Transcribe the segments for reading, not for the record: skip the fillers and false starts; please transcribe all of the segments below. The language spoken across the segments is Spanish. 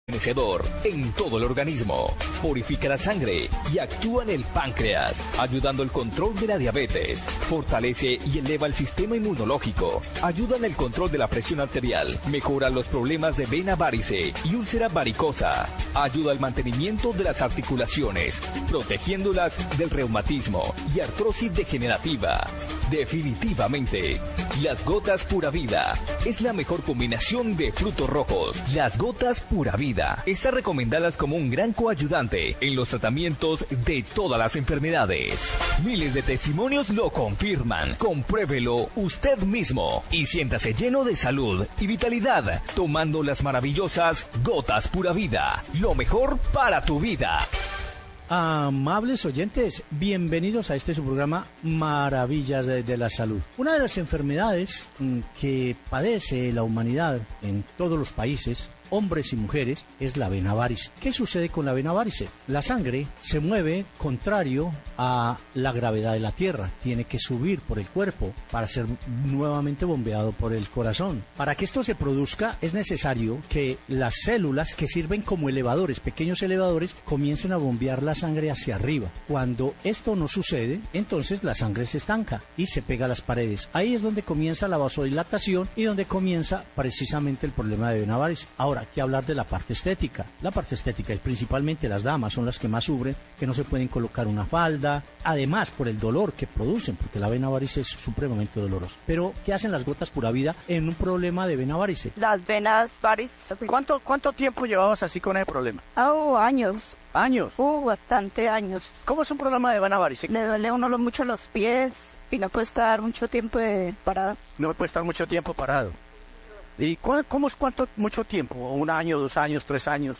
rejuvenecedor en todo el organismo, purifica la sangre y actúa en el páncreas, ayudando al control de la diabetes, fortalece y eleva el sistema inmunológico, ayuda en el control de la presión arterial, mejora los problemas de vena varice y úlcera varicosa, ayuda al mantenimiento de las articulaciones, protegiéndolas del reumatismo y artrosis degenerativa. Definitivamente, las gotas Pura Vida es la mejor combinación de frutos rojos. Las gotas Pura Vida están recomendadas como un gran coayudante en los tratamientos de todas las enfermedades. Miles de testimonios lo confirman. Compruébelo usted mismo y siéntase lleno de salud y vitalidad tomando las maravillosas gotas Pura Vida. Lo mejor para tu vida. Amables oyentes, bienvenidos a este su programa Maravillas de la Salud. Una de las enfermedades que padece la humanidad en todos los países, hombres y mujeres, es la vena varice. ¿Qué sucede con la vena varice? La sangre se mueve contrario a la gravedad de la Tierra. Tiene que subir por el cuerpo para ser nuevamente bombeado por el corazón. Para que esto se produzca es necesario que las células que sirven como elevadores, pequeños elevadores, comiencen a bombear la sangre hacia arriba. Cuando esto no sucede, entonces la sangre se estanca y se pega a las paredes. Ahí es donde comienza la vasodilatación y donde comienza precisamente el problema de vena varice. Ahora, que hablar de la parte estética. La parte estética, y principalmente las damas, son las que más sufren, que no se pueden colocar una falda, además por el dolor que producen, porque la vena varice es supremamente dolorosa. Pero, ¿qué hacen las gotas Pura Vida en un problema de vena varice? Las venas varices. ¿Cuánto tiempo llevabas así con ese problema? Años. ¿Años? Bastante años. ¿Cómo es un problema de vena varice? Le duele a uno mucho los pies y no puede estar mucho tiempo parado. No puede estar mucho tiempo parado. ¿Y cuánto mucho tiempo? ¿1 año, 2 años, 3 años?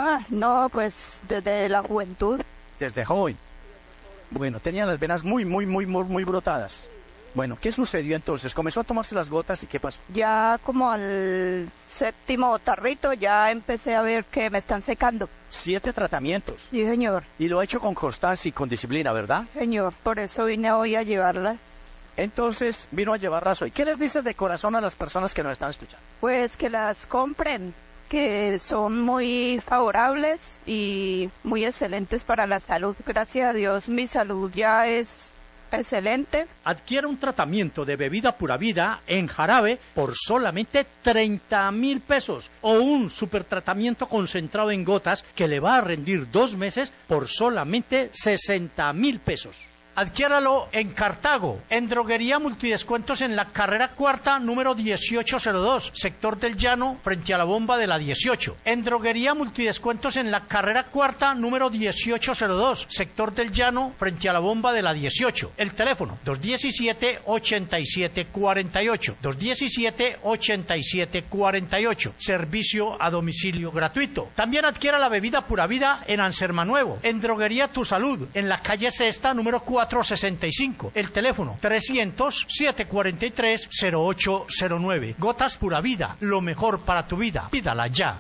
No, pues desde la juventud. Desde joven. Bueno, tenían las venas muy brotadas. Bueno, ¿qué sucedió entonces? Comenzó a tomarse las gotas y ¿qué pasó? Ya como al 7º tarrito ya empecé a ver que me están secando. 7 tratamientos. Sí, señor. Y lo ha hecho con constancia y con disciplina, ¿verdad? Señor, por eso vine hoy a llevarlas. Entonces vino a llevarlas hoy. ¿Qué les dices de corazón a las personas que nos están escuchando? Pues que las compren, que son muy favorables y muy excelentes para la salud. Gracias a Dios, mi salud ya es excelente. Adquiera un tratamiento de bebida Pura Vida en jarabe por solamente 30,000 pesos o un super tratamiento concentrado en gotas que le va a rendir 2 meses por solamente 60,000 pesos. Adquiéralo en Cartago, en Droguería Multidescuentos en la carrera 4ª, número 1802, sector del Llano, frente a la bomba de la 18. En Droguería Multidescuentos en la carrera 4ª, número 1802, sector del Llano, frente a la bomba de la 18. El teléfono, 217-8748, 217-8748. Servicio a domicilio gratuito. También adquiera la bebida Pura Vida en Anserma-Nuevo, en Droguería Tu Salud, en la calle Sexta, número 465. El teléfono 300-743-0809. Gotas Pura Vida, lo mejor para tu vida. Pídala ya.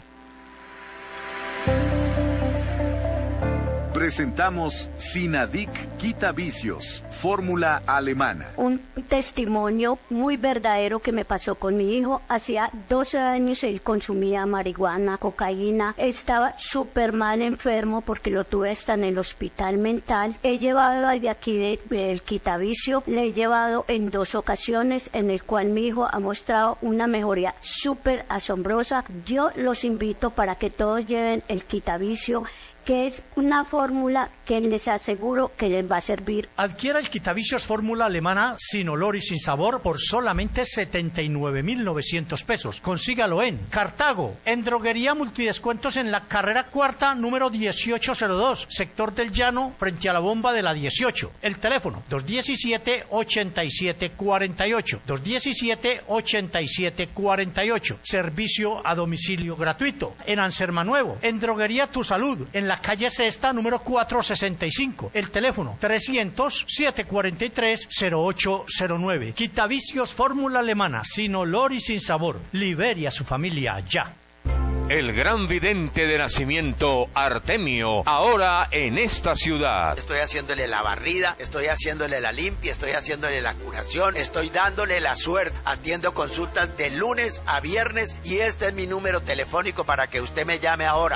Presentamos Sinadic Quita Vicios, fórmula alemana. Un testimonio muy verdadero que me pasó con mi hijo. Hacía 12 años él consumía marihuana, cocaína, estaba súper mal enfermo porque lo tuve hasta en el hospital mental. He llevado de aquí del Quitavicio, le he llevado en 2 ocasiones en el cual mi hijo ha mostrado una mejoría súper asombrosa. Yo los invito para que todos lleven el Quitavicio, que es una fórmula que les aseguro que les va a servir. Adquiera el Quitavicios fórmula alemana sin olor y sin sabor por solamente 79,900 pesos. Consígalo en Cartago, en Droguería Multidescuentos en la carrera 4ª, número 1802, sector del Llano, frente a la bomba de la 18. El teléfono, 217-8748, 217-8748. Servicio a domicilio gratuito. En Anserma-Nuevo, en Droguería Tu Salud, en la calle Sexta, número 465. El teléfono 300-743-0809. Quitavicios fórmula alemana, sin olor y sin sabor. Libere a su familia ya. El gran vidente de nacimiento, Artemio, ahora en esta ciudad. Estoy haciéndole la barrida, estoy haciéndole la limpia, estoy haciéndole la curación, estoy dándole la suerte. Atiendo consultas de lunes a viernes y este es mi número telefónico para que usted me llame ahora.